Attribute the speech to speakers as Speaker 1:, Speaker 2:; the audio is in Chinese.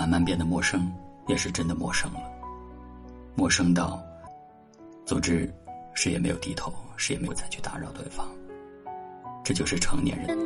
Speaker 1: 慢慢变得陌生，也是真的陌生了。陌生到，总之谁也没有低头，谁也没有再去打扰对方。这就是成年人。